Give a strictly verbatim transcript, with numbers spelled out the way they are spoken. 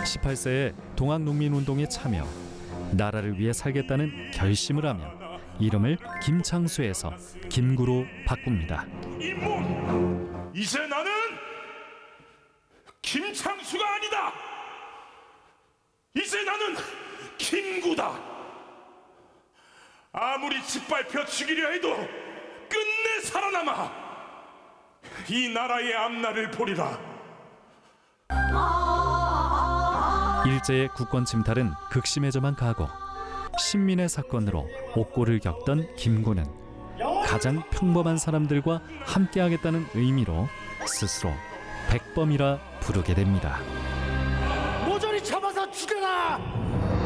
십팔 세에 동학농민운동에 참여, 나라를 위해 살겠다는 결심을 하며 이름을 김창수에서 김구로 바꿉니다. 임문! 이제 나는 김창수가 아니다! 이제 나는 김구다! 아무리 짓밟혀 죽이려 해도 끝내 살아남아 이 나라의 앞날을 보리라. 일제의 국권 침탈은 극심해져만 가고 신민의 사건으로 옥고를 겪던 김구는 가장 평범한 사람들과 함께하겠다는 의미로 스스로 백범이라 부르게 됩니다.